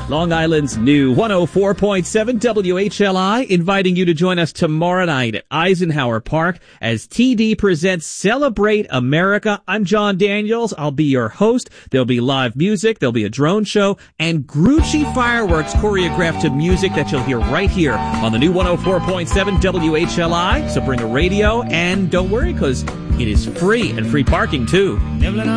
Long Island's new 104.7 WHLI, inviting you to join us tomorrow night at Eisenhower Park as TD presents Celebrate America. I'm John Daniels. I'll be your host. There'll be live music, there'll be a drone show, and Grucci fireworks choreographed to music that you'll hear right here on the new 104.7 WHLI. So bring a radio, and don't worry, because it is free, and free parking too.